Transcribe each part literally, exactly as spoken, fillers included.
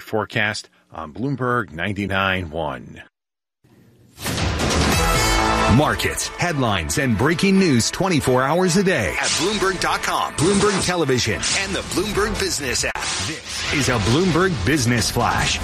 forecast on Bloomberg ninety-nine point one. Markets, headlines, and breaking news twenty-four hours a day at Bloomberg dot com, Bloomberg Television, and the Bloomberg Business app. This is a Bloomberg Business Flash.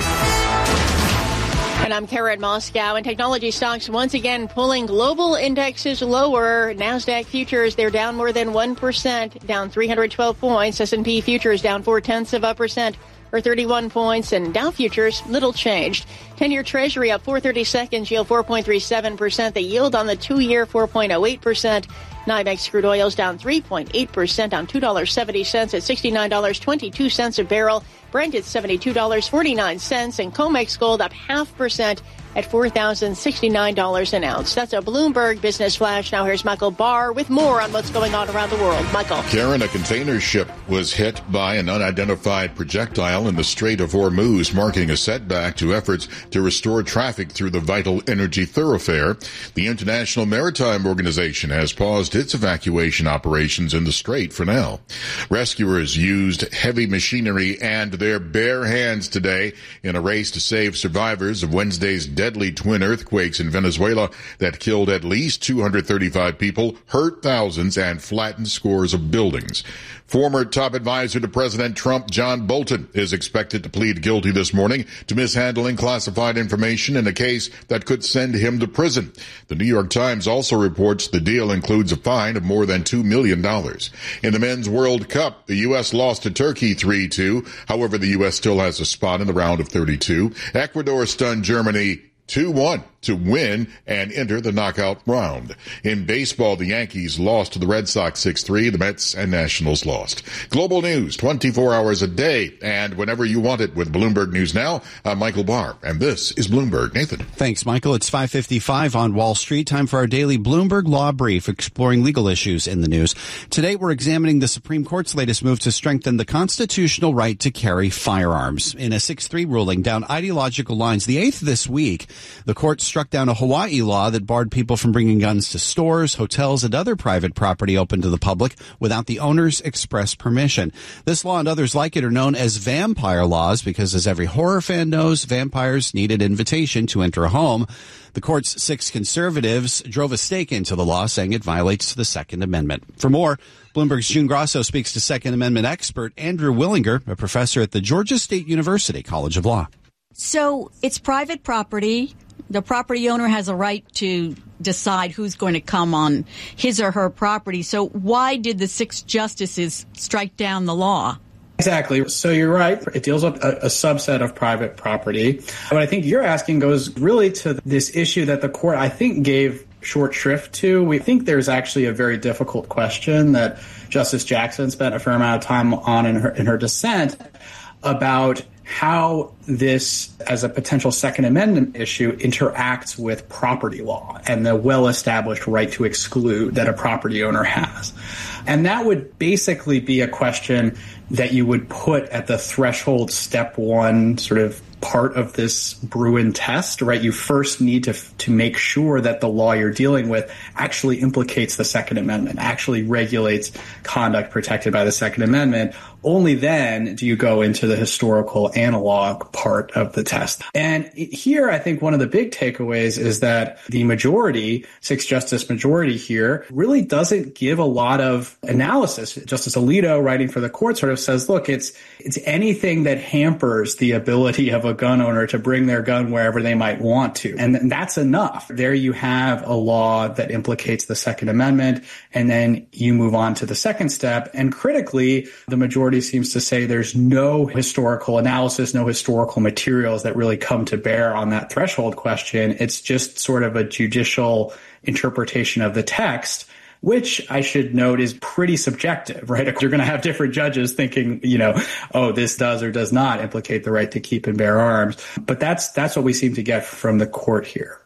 And I'm Karen Moscow, and technology stocks once again pulling global indexes lower. NASDAQ futures, they're down more than one percent, down three hundred twelve points. S and P futures down four-tenths of a percent, or thirty-one points, and Dow futures, little changed. ten-year Treasury up four thirty-seconds, yield four point three seven percent. The yield on the two-year, four point oh eight percent. NYMEX crude oil's down three point eight percent, down two dollars and seventy cents at sixty-nine dollars and twenty-two cents a barrel. Brent at seventy-two dollars and forty-nine cents, and COMEX gold up half percent at four thousand sixty-nine dollars an ounce. That's a Bloomberg Business Flash. Now here's Michael Barr with more on what's going on around the world. Michael. Karen, a container ship was hit by an unidentified projectile in the Strait of Hormuz, marking a setback to efforts to restore traffic through the vital energy thoroughfare. The International Maritime Organization has paused its evacuation operations in the strait for now. Rescuers used heavy machinery and their bare hands today in a race to save survivors of Wednesday's deadly twin earthquakes in Venezuela that killed at least two hundred thirty-five people, hurt thousands, and flattened scores of buildings. Former top advisor to President Trump, John Bolton, is expected to plead guilty this morning to mishandling classified information in a case that could send him to prison. The New York Times also reports the deal includes a fine of more than two million dollars. In the Men's World Cup, the U S lost to Turkey three two. However, the U S still has a spot in the round of thirty-two. Ecuador stunned Germany two one to win and enter the knockout round. In baseball, the Yankees lost to the Red Sox six three. The Mets and Nationals lost. Global news twenty-four hours a day and whenever you want it with Bloomberg News Now. I'm Michael Barr, and this is Bloomberg. Nathan. Thanks, Michael. It's five fifty-five on Wall Street. Time for our daily Bloomberg Law Brief, exploring legal issues in the news. Today, we're examining the Supreme Court's latest move to strengthen the constitutional right to carry firearms. In a six three ruling down ideological lines, the eighth this week, the court struck down a Hawaii law that barred people from bringing guns to stores, hotels, and other private property open to the public without the owner's express permission. This law and others like it are known as vampire laws because, as every horror fan knows, vampires need an invitation to enter a home. The court's six conservatives drove a stake into the law, saying it violates the Second Amendment. For more, Bloomberg's June Grosso speaks to Second Amendment expert Andrew Willinger, a professor at the Georgia State University College of Law. So it's private property. The property owner has a right to decide who's going to come on his or her property. So why did the six justices strike down the law? Exactly. So you're right. It deals with a, a subset of private property. What I think you're asking goes really to this issue that the court, I think, gave short shrift to. We think there's actually a very difficult question that Justice Jackson spent a fair amount of time on in her, in her dissent about how this, as a potential Second Amendment issue, interacts with property law and the well-established right to exclude that a property owner has. And that would basically be a question that you would put at the threshold step one sort of part of this Bruin test, right? You first need to to make sure that the law you're dealing with actually implicates the Second Amendment, actually regulates conduct protected by the Second Amendment. Only then do you go into the historical analog part of the test. And here, I think one of the big takeaways is that the majority, six-justice majority here, really doesn't give a lot of analysis. Justice Alito, writing for the court, sort of says, look, it's it's anything that hampers the ability of a gun owner to bring their gun wherever they might want to. And that's enough. There you have a law that implicates the Second Amendment, and then you move on to the second step. And critically, the majority seems to say there's no historical analysis, no historical materials that really come to bear on that threshold question. It's just sort of a judicial interpretation of the text, which I should note is pretty subjective, right? You're going to have different judges thinking, you know, oh, this does or does not implicate the right to keep and bear arms. But that's that's what we seem to get from the court here.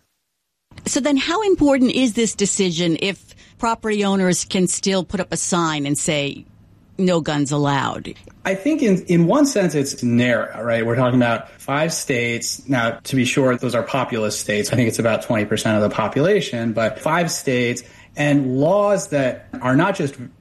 So then how important is this decision if property owners can still put up a sign and say, no guns allowed? I think in, in one sense, it's narrow, right? We're talking about five states. Now, to be sure, those are populous states. I think it's about twenty percent of the population, but five states and laws that are not just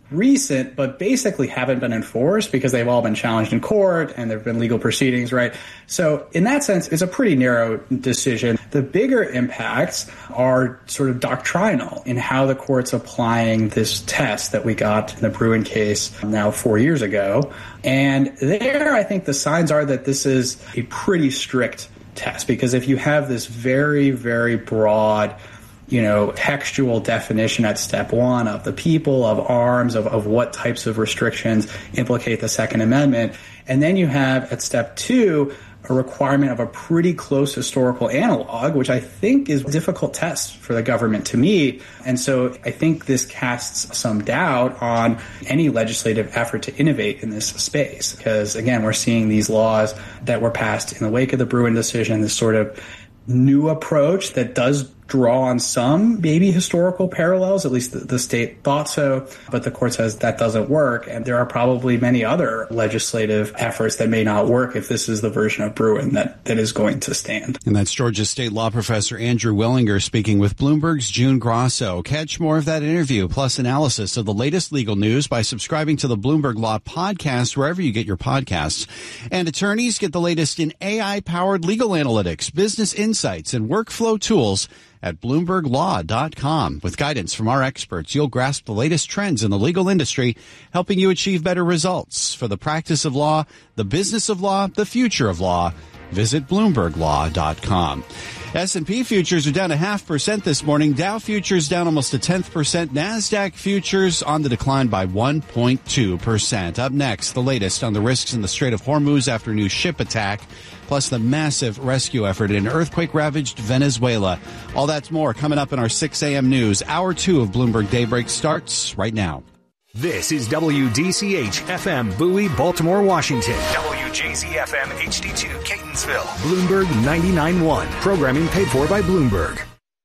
recent, but basically haven't been enforced because they've all been challenged in court and there have been legal proceedings, right? So in that sense, it's a pretty narrow decision. The bigger impacts are sort of doctrinal in how the court's applying this test that we got in the Bruen case now four years ago. And there, I think the signs are that this is a pretty strict test, because if you have this very, very broad, you know, textual definition at step one of the people, of arms, of, of what types of restrictions implicate the Second Amendment. And then you have at step two a requirement of a pretty close historical analog, which I think is a difficult test for the government to meet. And so I think this casts some doubt on any legislative effort to innovate in this space, because, again, we're seeing these laws that were passed in the wake of the Bruen decision, this sort of new approach that does draw on some maybe historical parallels, at least the, the state thought so, but the court says that doesn't work. And there are probably many other legislative efforts that may not work if this is the version of Bruen that, that is going to stand. And that's Georgia State law professor Andrew Willinger speaking with Bloomberg's June Grosso. Catch more of that interview plus analysis of the latest legal news by subscribing to the Bloomberg Law podcast wherever you get your podcasts. And attorneys get the latest in A I-powered legal analytics, business insights, and workflow tools at Bloomberg Law dot com. With guidance from our experts, you'll grasp the latest trends in the legal industry, helping you achieve better results for the practice of law, the business of law, the future of law. Visit Bloomberg Law dot com. S and P futures are down a half percent this morning. Dow futures down almost a tenth percent. NASDAQ futures on the decline by one point two percent. Up next, the latest on the risks in the Strait of Hormuz after new ship attack, plus the massive rescue effort in earthquake-ravaged Venezuela. All that's more coming up in our six a.m. news. Hour two of Bloomberg Daybreak starts right now. This is W D C H F M Bowie, Baltimore, Washington. W J Z F M H D two Catonsville. Bloomberg ninety-nine point one. Programming paid for by Bloomberg.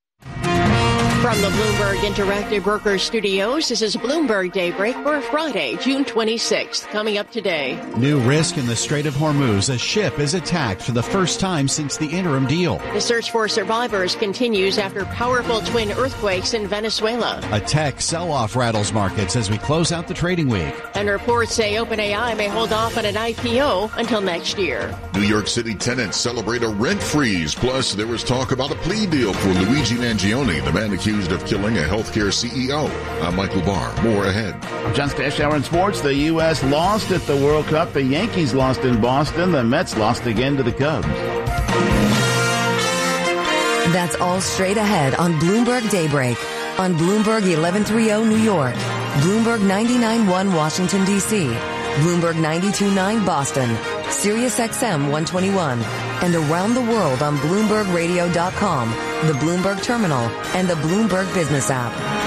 From the Bloomberg Interactive Brokers Studios, this is Bloomberg Daybreak for Friday, June twenty-sixth. Coming up today. New risk in the Strait of Hormuz. A ship is attacked for the first time since the interim deal. The search for survivors continues after powerful twin earthquakes in Venezuela. A tech sell-off rattles markets as we close out the trading week. And reports say OpenAI may hold off on an I P O until next year. New York City tenants celebrate a rent freeze. Plus, there was talk about a plea deal for Luigi Mangione, the man accused of killing a healthcare C E O. I'm Michael Barr. More ahead. I'm John Stash, Hour in Sports. The U S lost at the World Cup. The Yankees lost in Boston. The Mets lost again to the Cubs. That's all straight ahead on Bloomberg Daybreak. On Bloomberg eleven thirty New York. Bloomberg ninety-nine point one Washington, D C. Bloomberg ninety-two point nine Boston. Sirius X M one twenty-one. And around the world on Bloomberg Radio dot com, the Bloomberg Terminal, and the Bloomberg Business app.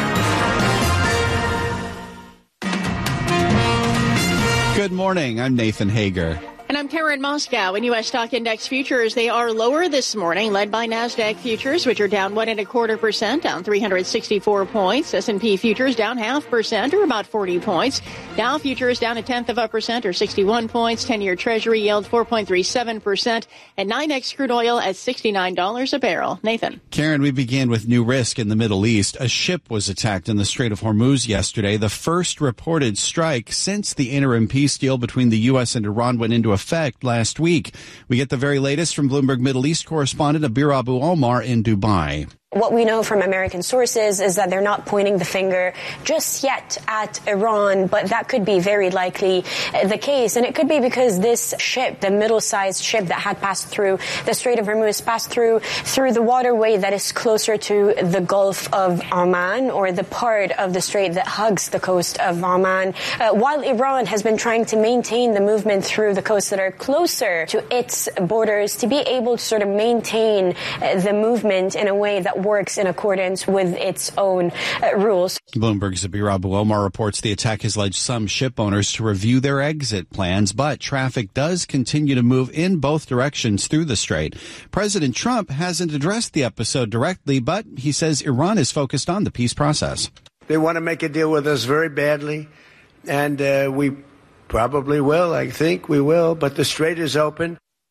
Good morning. I'm Nathan Hager. And I'm Karen Moscow. In U S stock index futures, they are lower this morning, led by NASDAQ futures, which are down one and a quarter percent, down three hundred sixty-four points. S and P futures down half percent, or about forty points. Dow futures down a tenth of a percent, or sixty-one points. ten-year Treasury yield four point three seven percent, and NYMEX crude oil at sixty-nine dollars a barrel. Nathan. Karen, we began with new risk in the Middle East. A ship was attacked in the Strait of Hormuz yesterday, the first reported strike since the interim peace deal between the U S and Iran went into effect last week. We get the very latest from Bloomberg Middle East correspondent Abir Abu Omar in Dubai. What we know from American sources is that they're not pointing the finger just yet at Iran, but that could be very likely the case. And it could be because this ship, the middle-sized ship that had passed through the Strait of Hormuz, passed through through the waterway that is closer to the Gulf of Oman, or the part of the strait that hugs the coast of Oman, uh, while Iran has been trying to maintain the movement through the coasts that are closer to its borders to be able to sort of maintain uh, the movement in a way that works in accordance with its own uh, rules. Bloomberg's Abir Abu Omar reports the attack has led some ship owners to review their exit plans, but traffic does continue to move in both directions through the strait. President Trump hasn't addressed the episode directly, but he says Iran is focused on the peace process. They want to make a deal with us very badly, and uh, we probably will. I think we will, but the strait is open.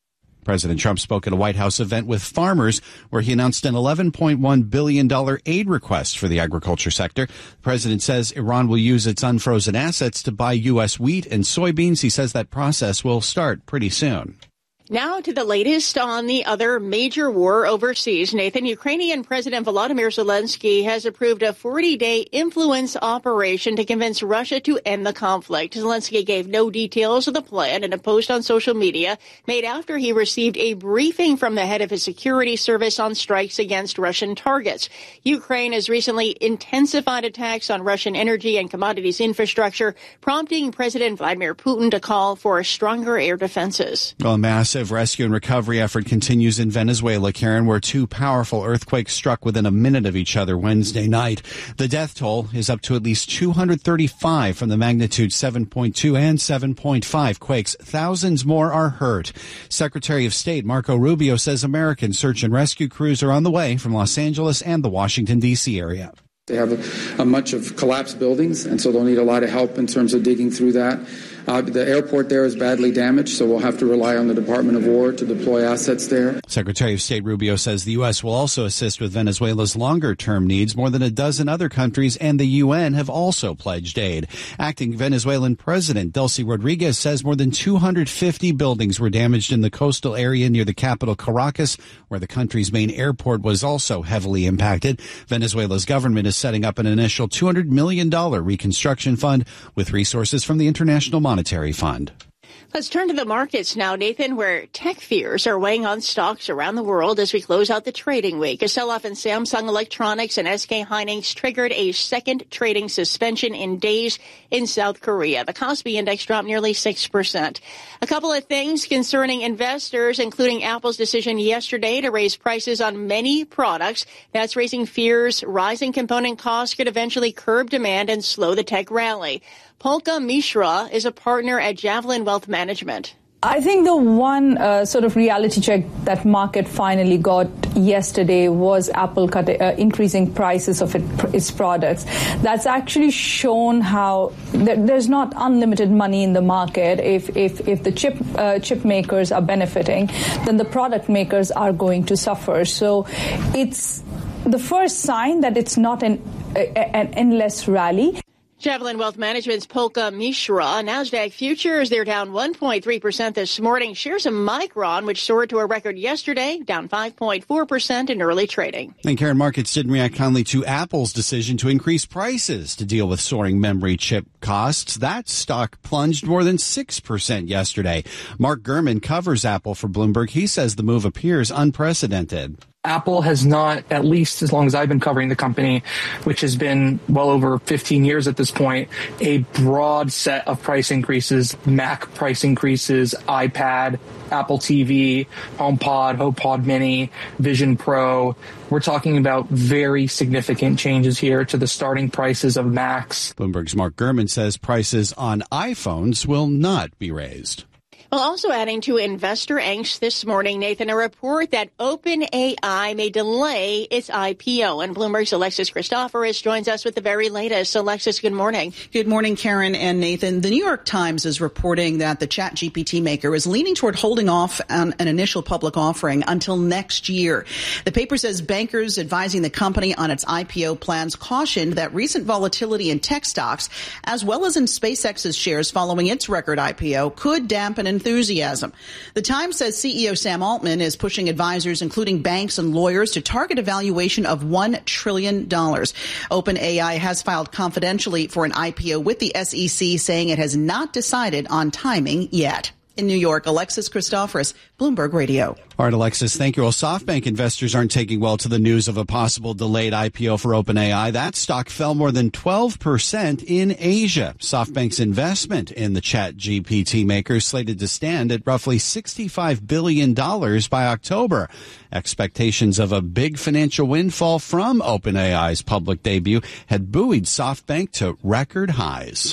President Trump spoke at a White House event with farmers where he announced an eleven point one billion dollars aid request for the agriculture sector. The president says Iran will use its unfrozen assets to buy U S wheat and soybeans. He says that process will start pretty soon. Now to the latest on the other major war overseas. Nathan, Ukrainian President Volodymyr Zelensky has approved a forty-day influence operation to convince Russia to end the conflict. Zelensky gave no details of the plan in a post on social media made after he received a briefing from the head of his security service on strikes against Russian targets. Ukraine has recently intensified attacks on Russian energy and commodities infrastructure, prompting President Vladimir Putin to call for stronger air defenses. Well, mass rescue and recovery effort continues in Venezuela, Karen, where two powerful earthquakes struck within a minute of each other Wednesday night. The death toll is up to at least two hundred thirty-five from the magnitude seven point two and seven point five quakes. Thousands more are hurt. Secretary of State Marco Rubio says American search and rescue crews are on the way from Los Angeles and the Washington, D C area. They have a, a much of collapsed buildings, and so they'll need a lot of help in terms of digging through that. Uh, the airport there is badly damaged, so we'll have to rely on the Department of War to deploy assets there. Secretary of State Rubio says the U S will also assist with Venezuela's longer-term needs. More than a dozen other countries and the U N have also pledged aid. Acting Venezuelan President Delcy Rodriguez says more than two hundred fifty buildings were damaged in the coastal area near the capital Caracas, where the country's main airport was also heavily impacted. Venezuela's government is setting up an initial two hundred million dollars reconstruction fund with resources from the International Monetary Fund. Let's turn to the markets now, Nathan, where tech fears are weighing on stocks around the world as we close out the trading week. A sell-off in Samsung Electronics and S K Hynix triggered a second trading suspension in days in South Korea. The Kospi index dropped nearly six percent. A couple of things concerning investors, including Apple's decision yesterday to raise prices on many products. That's raising fears rising component costs could eventually curb demand and slow the tech rally. Polka Mishra is a partner at Javelin Wealth Management. I think the one uh, sort of reality check that market finally got yesterday was Apple cut, uh, increasing prices of it, its products. That's actually shown how th- there's not unlimited money in the market. If if if the chip uh, chip makers are benefiting, then the product makers are going to suffer. So it's the first sign that it's not an a, an endless rally. Javelin Wealth Management's Polka Mishra. NASDAQ futures, they're down one point three percent this morning. Shares of Micron, which soared to a record yesterday, down five point four percent in early trading. And Karen, markets didn't react kindly to Apple's decision to increase prices to deal with soaring memory chip costs. That stock plunged more than six percent yesterday. Mark Gurman covers Apple for Bloomberg. He says the move appears unprecedented. Apple has not, at least as long as I've been covering the company, which has been well over fifteen years at this point, a broad set of price increases, Mac price increases, iPad, Apple T V, HomePod, HomePod Mini, Vision Pro. We're talking about very significant changes here to the starting prices of Macs. Bloomberg's Mark Gurman says prices on iPhones will not be raised. Well, also adding to investor angst this morning, Nathan, a report that OpenAI may delay its I P O. And Bloomberg's Alexis Christoforous joins us with the very latest. Alexis, good morning. Good morning, Karen and Nathan. The New York Times is reporting that the ChatGPT maker is leaning toward holding off on an initial public offering until next year. The paper says bankers advising the company on its I P O plans cautioned that recent volatility in tech stocks, as well as in SpaceX's shares following its record I P O, could dampen enthusiasm. The Times says C E O Sam Altman is pushing advisors, including banks and lawyers, to target a valuation of one trillion dollars. OpenAI has filed confidentially for an I P O with the S E C, saying it has not decided on timing yet. In New York, Alexis Christoforous, Bloomberg Radio. All right, Alexis, thank you. Well, SoftBank investors aren't taking well to the news of a possible delayed I P O for OpenAI. That stock fell more than twelve percent in Asia. SoftBank's investment in the ChatGPT maker is slated to stand at roughly sixty-five billion dollars by October. Expectations of a big financial windfall from OpenAI's public debut had buoyed SoftBank to record highs.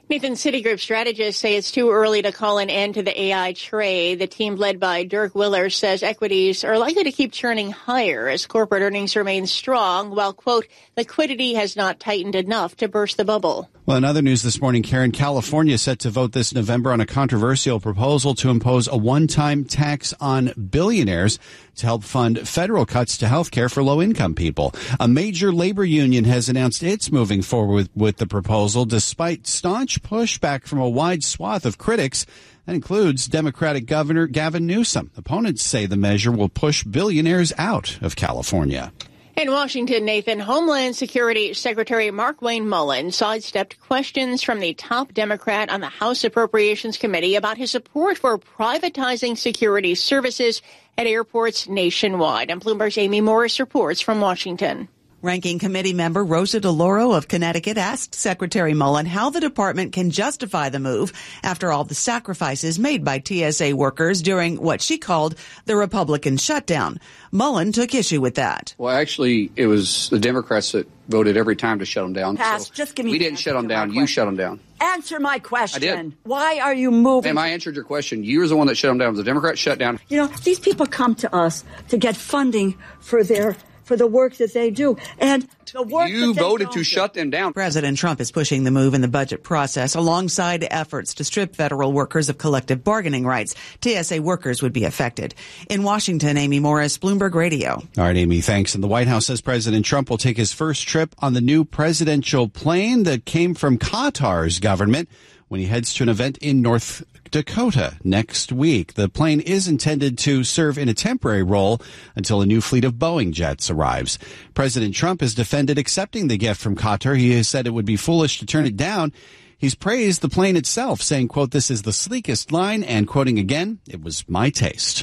Nathan, Citigroup strategists say it's too early to call an end to the A I trade. The team led by Dirk Willer says equities are likely to keep churning higher as corporate earnings remain strong, while, quote, liquidity has not tightened enough to burst the bubble. Well, in other news this morning, Karen, California is set to vote this November on a controversial proposal to impose a one-time tax on billionaires to help fund federal cuts to health care for low-income people. A major labor union has announced it's moving forward with, with the proposal despite staunch pushback from a wide swath of critics. That includes Democratic Governor Gavin Newsom. Opponents say the measure will push billionaires out of California. In Washington, Nathan, Homeland Security Secretary Markwayne Mullin sidestepped questions from the top Democrat on the House Appropriations Committee about his support for privatizing security services at airports nationwide. And Bloomberg's Amy Morris reports from Washington. Ranking Committee member Rosa DeLauro of Connecticut asked Secretary Mullin how the department can justify the move after all the sacrifices made by T S A workers during what she called the Republican shutdown. Mullin took issue with that. Well, actually, it was the Democrats that voted every time to shut them down. Pass. So Just give me we didn't shut them down. You shut them down. Answer my question. I did. Why are you moving? Ma'am, I answered your question. You were the one that shut them down. The Democrats shut down. You know, these people come to us to get funding for their for the work that they do. And the work you that they voted don't to do. shut them down. President Trump is pushing the move in the budget process alongside efforts to strip federal workers of collective bargaining rights. T S A workers would be affected. In Washington, Amy Morris, Bloomberg Radio. All right, Amy, thanks. And the White House says President Trump will take his first trip on the new presidential plane that came from Qatar's government when he heads to an event in North Dakota next week. The plane is intended to serve in a temporary role until a new fleet of Boeing jets arrives. President Trump has defended accepting the gift from Qatar. He has said it would be foolish to turn it down. He's praised the plane itself, saying, quote, this is the sleekest line, and quoting again, it was my taste.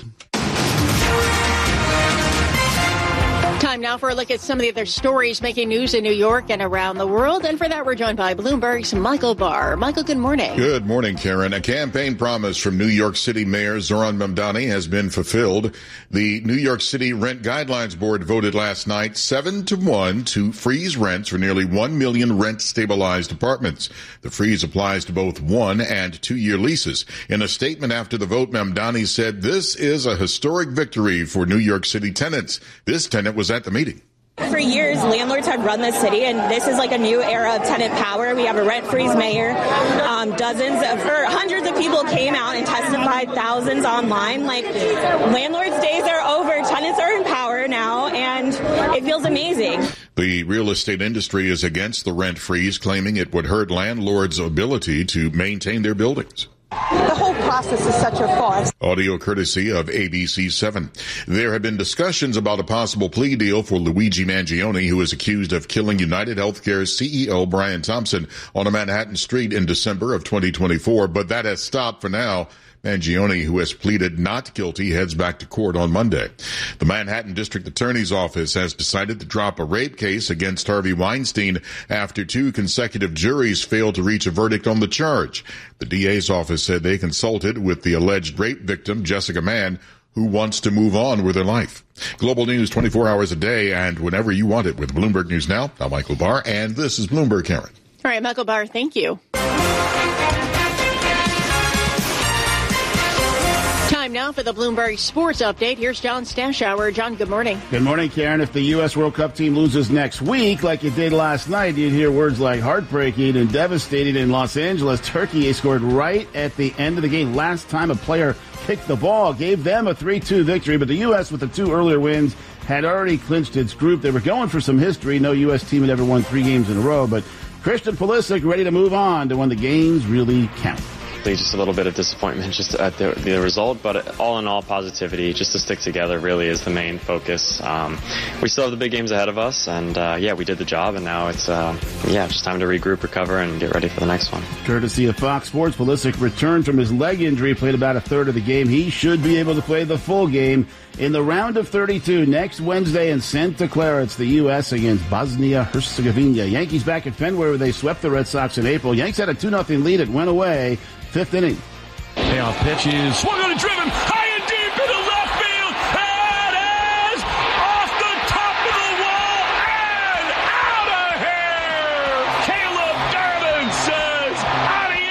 Time now for a look at some of the other stories making news in New York and around the world. And for that, we're joined by Bloomberg's Michael Barr. Michael, good morning. Good morning, Karen. A campaign promise from New York City Mayor Zohran Mamdani has been fulfilled. The New York City Rent Guidelines Board voted last night seven to one to freeze rents for nearly one million rent-stabilized apartments. The freeze applies to both one- and two-year leases. In a statement after the vote, Mamdani said this is a historic victory for New York City tenants. This tenant was at the meeting. For years, landlords have run the city, and this is like a new era of tenant power. We have a rent-freeze mayor. Um, dozens of, or hundreds of people came out and testified, thousands online. Like, landlords' days are over. Tenants are in power now, and it feels amazing. The real estate industry is against the rent freeze, claiming it would hurt landlords' ability to maintain their buildings. The whole process is such a farce. Audio courtesy of A B C seven. There have been discussions about a possible plea deal for Luigi Mangione, who is accused of killing United Healthcare's C E O Brian Thompson on a Manhattan street in December of twenty twenty-four, but that has stopped for now. Mangione, who has pleaded not guilty, heads back to court on Monday. The Manhattan District Attorney's Office has decided to drop a rape case against Harvey Weinstein after two consecutive juries failed to reach a verdict on the charge. The D A's office said they consulted with the alleged rape victim, Jessica Mann, who wants to move on with her life. Global news twenty-four hours a day and whenever you want it with Bloomberg News Now. I'm Michael Barr, and this is Bloomberg, Karen. All right, Michael Barr, thank you. Time now for the Bloomberg Sports Update. Here's John Stashower. John, good morning. Good morning, Karen. If the U S World Cup team loses next week, like it did last night, you'd hear words like heartbreaking and devastating in Los Angeles. Turkey scored right at the end of the game. Last time a player kicked the ball, gave them a three two victory, but the U S with the two earlier wins had already clinched its group. They were going for some history. No U S team had ever won three games in a row, but Christian Pulisic ready to move on to when the games really count. Just a little bit of disappointment just at the, the result, but all in all, positivity, just to stick together really is the main focus. Um, we still have the big games ahead of us, and uh, yeah, we did the job, and now it's uh, yeah, just time to regroup, recover, and get ready for the next one. Courtesy of Fox Sports, Pulisic returned from his leg injury, played about a third of the game. He should be able to play the full game in the round of thirty-two next Wednesday in Santa Clara. It's the U S against Bosnia-Herzegovina. Yankees back at Fenway where they swept the Red Sox in April. Yanks had a two nothing lead. It went away. Fifth inning. Payoff pitch is swung on and driven high and deep into left field. And it is off the top of the wall and out of here. Caleb Darvin says,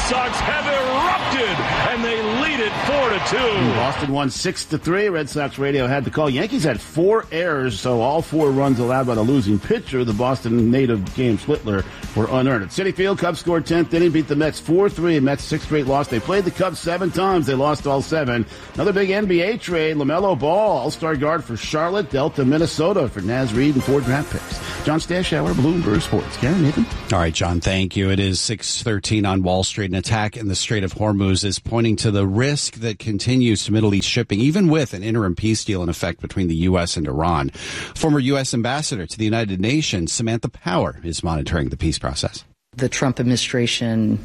Sox have erupted, and they lead it four to two. Boston won six to three. Red Sox radio had the call. Yankees had four errors, so all four runs allowed by the losing pitcher, the Boston native James Whitler, were unearned. At Citi Field, Cubs scored tenth inning, beat the Mets four three. Mets six straight loss. They played the Cubs seven times. They lost all seven. Another big N B A trade. LaMelo Ball, all-star guard for Charlotte, dealt to Minnesota for Naz Reid and four draft picks. John Stashower, Bloomberg Sports. Karen, Nathan? All right, John, thank you. It is six thirteen on Wall Street. An attack in the Strait of Hormuz is pointing to the risk that continues to Middle East shipping, even with an interim peace deal in effect between the U S and Iran. Former U S ambassador to the United Nations, Samantha Power, is monitoring the peace process. The Trump administration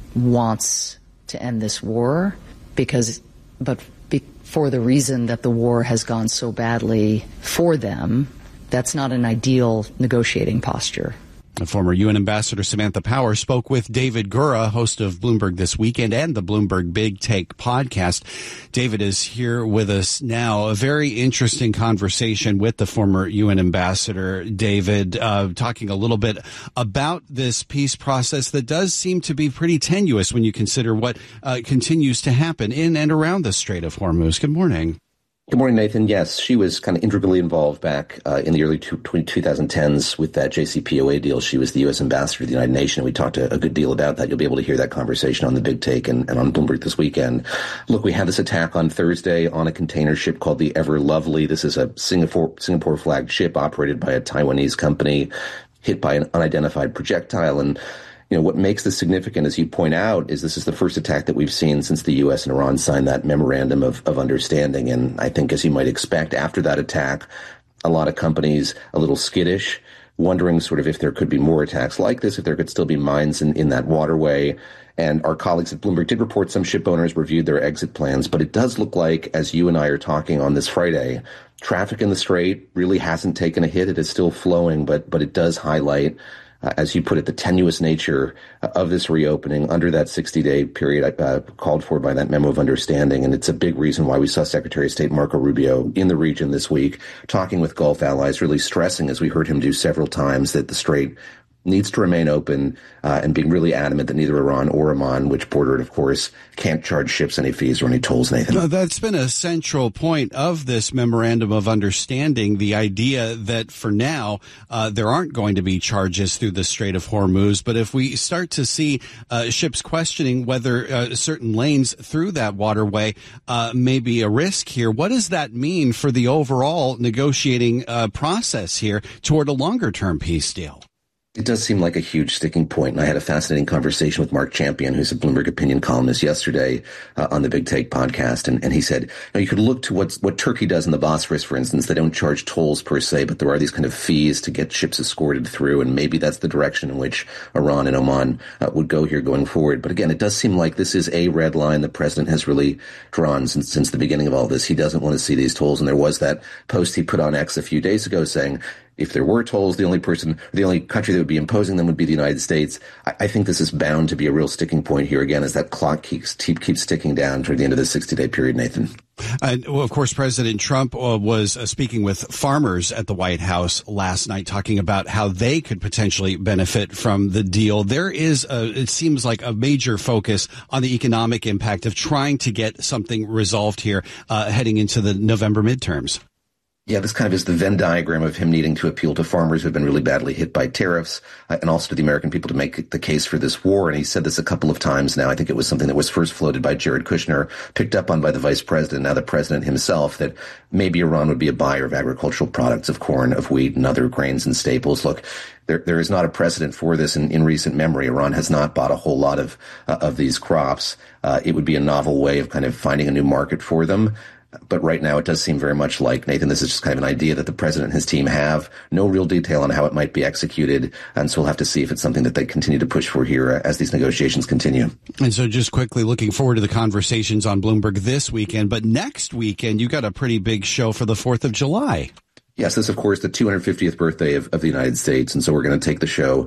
wants to end this war because, but be, for the reason that the war has gone so badly for them, that's not an ideal negotiating posture. The former U N ambassador Samantha Power spoke with David Gura, host of Bloomberg This Weekend and the Bloomberg Big Take podcast. David is here with us now. A very interesting conversation with the former U N ambassador, David, uh, talking a little bit about this peace process that does seem to be pretty tenuous when you consider what uh, continues to happen in and around the Strait of Hormuz. Good morning. Good morning, Nathan. Yes, she was kind of integrally involved back uh, in the early twenty tens with that J C P O A deal. She was the U S ambassador to the United Nations. We talked a, a good deal about that. You'll be able to hear that conversation on the Big Take and, and on Bloomberg This Weekend. Look, we had this attack on Thursday on a container ship called the Ever Lovely. This is a Singapore Singapore flagged ship operated by a Taiwanese company, hit by an unidentified projectile. And you know, what makes this significant, as you point out, is this is the first attack that we've seen since the U S and Iran signed that memorandum of, of understanding. And I think, as you might expect, after that attack, a lot of companies a little skittish, wondering sort of if there could be more attacks like this, if there could still be mines in, in that waterway. And our colleagues at Bloomberg did report some ship owners reviewed their exit plans. But it does look like, as you and I are talking on this Friday, traffic in the Strait really hasn't taken a hit. It is still flowing, but but it does highlight, Uh, as you put it, the tenuous nature uh, of this reopening under that sixty-day period uh, called for by that memo of understanding. And it's a big reason why we saw Secretary of State Marco Rubio in the region this week talking with Gulf allies, really stressing, as we heard him do several times, that the Strait needs to remain open uh, and being really adamant that neither Iran or Oman, which border it, of course, can't charge ships any fees or any tolls, Nathan. Uh, that's been a central point of this memorandum of understanding, the idea that for now uh, there aren't going to be charges through the Strait of Hormuz. But if we start to see uh, ships questioning whether uh, certain lanes through that waterway uh, may be a risk here, what does that mean for the overall negotiating uh, process here toward a longer-term peace deal? It does seem like a huge sticking point, and I had a fascinating conversation with Mark Champion, who's a Bloomberg opinion columnist, yesterday uh, on the Big Take podcast, and, and he said, you know, you could look to what's, what Turkey does in the Bosphorus, for instance. They don't charge tolls per se, but there are these kind of fees to get ships escorted through, and maybe that's the direction in which Iran and Oman uh, would go here going forward. But again, it does seem like this is a red line the president has really drawn since, since the beginning of all this. He doesn't want to see these tolls, and there was that post he put on X a few days ago saying, if there were tolls, the only person, the only country that would be imposing them would be the United States. I, I think this is bound to be a real sticking point here again as that clock keeps, keeps ticking down toward the end of the sixty-day period, Nathan. And, well, of course, President Trump uh, was uh, speaking with farmers at the White House last night, talking about how they could potentially benefit from the deal. There is, a, it seems like, a major focus on the economic impact of trying to get something resolved here uh, heading into the November midterms. Yeah, this kind of is the Venn diagram of him needing to appeal to farmers who have been really badly hit by tariffs uh, and also to the American people to make the case for this war. And he said this a couple of times now. I think it was something that was first floated by Jared Kushner, picked up on by the vice president, now the president himself, that maybe Iran would be a buyer of agricultural products, of corn, of wheat, and other grains and staples. Look, there, there is not a precedent for this in, in recent memory. Iran has not bought a whole lot of, uh, of these crops. Uh, it would be a novel way of kind of finding a new market for them. But right now, it does seem very much like, Nathan, this is just kind of an idea that the president and his team have. No real detail on how it might be executed. And so we'll have to see if it's something that they continue to push for here as these negotiations continue. And so just quickly looking forward to the conversations on Bloomberg this weekend. But next weekend, you got a pretty big show for the fourth of July. Yes, this, of course, the two hundred fiftieth birthday of, of the United States. And so we're going to take the show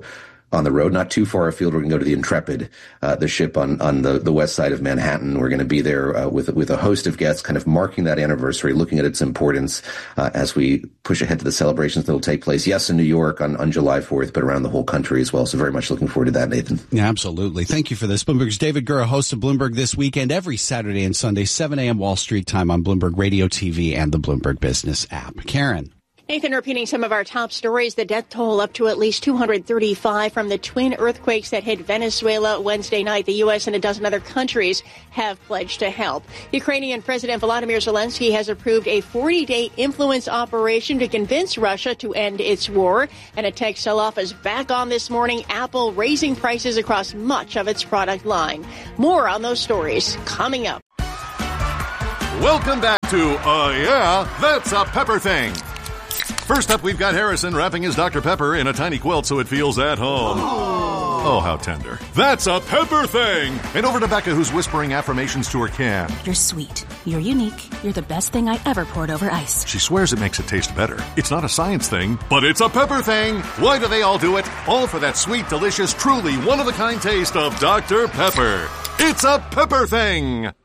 on the road, not too far afield. We're going to go to the Intrepid, uh, the ship on, on the, the west side of Manhattan. We're going to be there uh, with with a host of guests, kind of marking that anniversary, looking at its importance uh, as we push ahead to the celebrations that will take place, yes, in New York on, on July fourth, but around the whole country as well. So very much looking forward to that, Nathan. Yeah, absolutely. Thank you for this. Bloomberg's David Gura, host of Bloomberg This Weekend, every Saturday and Sunday, seven a.m. Wall Street time on Bloomberg Radio, T V, and the Bloomberg Business app. Karen. Nathan, repeating some of our top stories, the death toll up to at least two hundred thirty-five from the twin earthquakes that hit Venezuela Wednesday night. The U S and a dozen other countries have pledged to help. Ukrainian President Volodymyr Zelensky has approved a forty-day influence operation to convince Russia to end its war. And a tech sell-off is back on this morning. Apple raising prices across much of its product line. More on those stories coming up. Welcome back to Uh Yeah, That's a Pepper Thing. First up, we've got Harrison wrapping his Doctor Pepper in a tiny quilt so it feels at home. Oh, oh how tender. That's a Pepper Thing! And over to Becca, who's whispering affirmations to her can. You're sweet. You're unique. You're the best thing I ever poured over ice. She swears it makes it taste better. It's not a science thing, but it's a Pepper Thing! Why do they all do it? All for that sweet, delicious, truly one-of-a-kind taste of Doctor Pepper. It's a Pepper Thing!